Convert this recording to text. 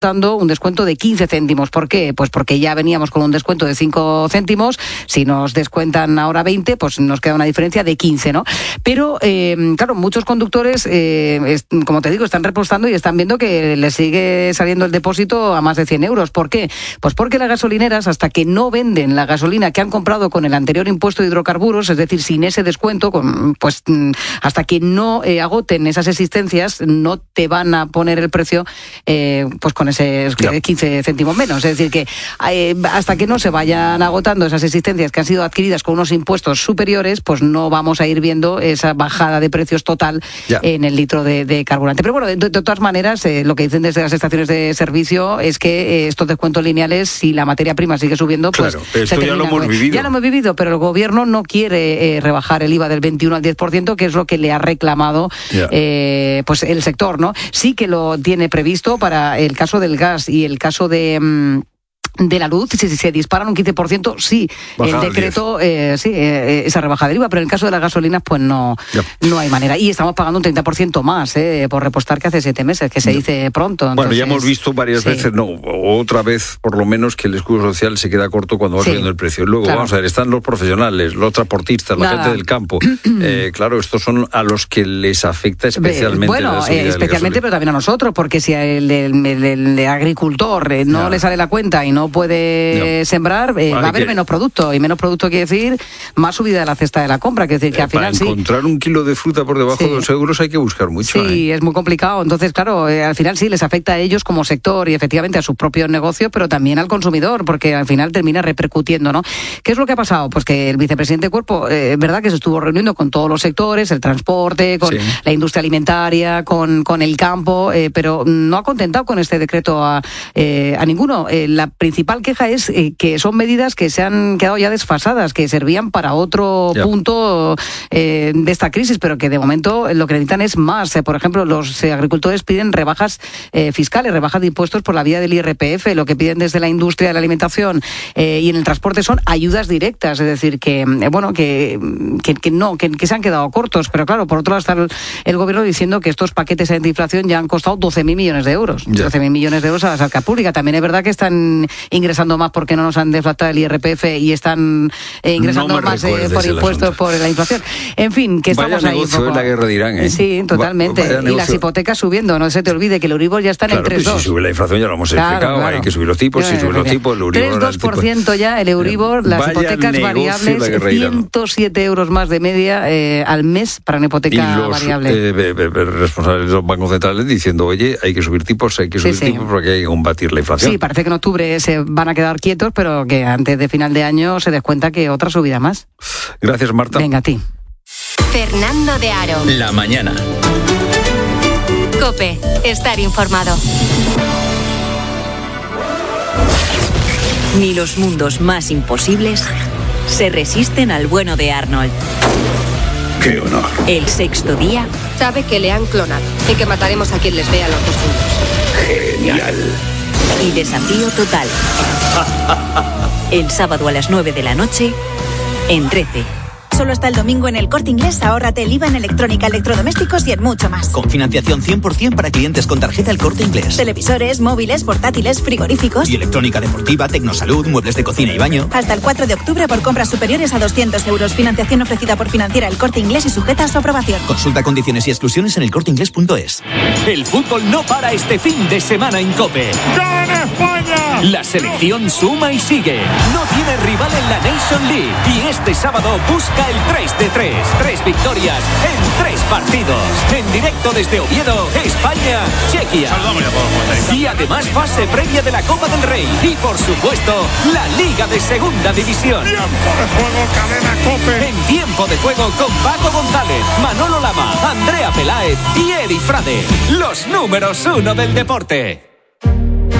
dando un descuento de 15 céntimos. ¿Por qué? Pues porque ya veníamos con un descuento de 5 céntimos, si nos descuentan ahora 20, pues nos queda una diferencia de 15, ¿no? Pero, claro, muchos conductores, como te digo, están repostando y están viendo que les sigue saliendo el depósito a más de 100 euros. ¿Por qué? Pues porque las gasolineras, hasta que no venden la gasolina que han comprado con el anterior impuesto de hidrocarburos, es decir, sin ese descuento, pues hasta que no agoten esas existencias, no te van a poner el precio pues con ese 15 céntimos menos. Es decir, que hasta que no se vayan agotando esas existencias que han sido adquiridas con unos impuestos superiores, pues no vamos a ir viendo esa bajada de precios total en el litro de carburante. Pero bueno, de todas maneras, lo que dicen desde las estaciones de servicio es que estos descuentos lineales, si la materia prima sigue subiendo, pues claro, esto ya lo hemos vivido. Ya lo hemos vivido, pero el gobierno no quiere rebajar el IVA del 21 al 10%, que es lo que le ha reclamado pues el sector, ¿no? Sí que lo tiene previsto para el caso del gas y el caso de la luz. Si se disparan un 15%, sí, bajar el decreto, esa rebaja del IVA, pero en el caso de las gasolinas, pues no hay manera. Y estamos pagando un 30% más por repostar que hace 7 meses, que se dice pronto. Entonces, bueno, ya hemos visto varias veces, otra vez, por lo menos, que el escudo social se queda corto cuando va subiendo el precio. Luego, vamos a ver, están los profesionales, los transportistas, la gente del campo. Claro, estos son a los que les afecta especialmente la subida especialmente, pero también a nosotros, porque si el agricultor no le sale la cuenta y no puede sembrar, va a haber menos producto, y menos producto quiere decir más subida de la cesta de la compra, quiere decir que al final para encontrar un kilo de fruta por debajo de 2 euros hay que buscar mucho. Sí, es muy complicado. Entonces, claro, al final sí les afecta a ellos como sector y efectivamente a sus propios negocios, pero también al consumidor, porque al final termina repercutiendo, ¿no? ¿Qué es lo que ha pasado? Pues que el vicepresidente de Cuerpo, verdad que se estuvo reuniendo con todos los sectores, el transporte, con la industria alimentaria, con el campo, pero no ha contentado con este decreto a ninguno. La principal queja es que son medidas que se han quedado ya desfasadas, que servían para otro punto de esta crisis, pero que de momento lo que necesitan es más. Por ejemplo, los agricultores piden rebajas fiscales, rebajas de impuestos por la vía del IRPF. Lo que piden desde la industria de la alimentación y en el transporte son ayudas directas, es decir, que se han quedado cortos. Pero claro, por otro lado está el gobierno diciendo que estos paquetes antiinflación ya han costado 12.000 millones de euros. 12.000 millones de euros a la arca pública. También es verdad que están ingresando más porque no nos han deflactado el IRPF y están ingresando más por impuestos por la inflación. En fin, que estamos ahí. Vaya negocio la guerra de Irán, Sí, totalmente. Y las hipotecas subiendo, no se te olvide que el Euribor ya está en el 3,2. Si sube la inflación ya lo hemos explicado, hay que subir los tipos, si suben los tipos, el Euribor... 3,2% ya el Euribor, las hipotecas variables, 107 euros más de media al mes para una hipoteca variable. Y los responsables de los bancos centrales diciendo, oye, hay que subir tipos porque hay que combatir la inflación. Sí, parece que en octubre se van a quedar quietos, pero que antes de final de año se descuenta que otra subida más. Gracias, Marta. Venga, a ti. Fernando de Aro. La mañana. COPE. Estar informado. Ni los mundos más imposibles se resisten al bueno de Arnold. ¡Qué honor! El sexto día. Sabe que le han clonado y que mataremos a quien les vea los 2 juntos. ¡Genial! Y desafío total. El sábado a las 9 de la noche en 13. Solo hasta el domingo en El Corte Inglés, ahórrate el IVA en electrónica, electrodomésticos y en mucho más. Con financiación 100% para clientes con tarjeta El Corte Inglés. Televisores, móviles, portátiles, frigoríficos. Y electrónica deportiva, tecnosalud, muebles de cocina y baño. Hasta el 4 de octubre por compras superiores a 200 euros. Financiación ofrecida por Financiera El Corte Inglés y sujeta a su aprobación. Consulta condiciones y exclusiones en elcorteinglés.es. El fútbol no para este fin de semana en COPE. ¡Gana España! La selección suma y sigue. No tiene rival en la Nation League. Y este sábado busca el 3 de 3. 3 victorias en 3 partidos. En directo desde Oviedo, España, Chequia. Y además fase previa de la Copa del Rey. Y por supuesto, la Liga de Segunda División. Tiempo de juego, cadena COPE. En tiempo de juego con Paco González, Manolo Lama, Andrea Peláez y Eri Frade. Los números 1 del deporte.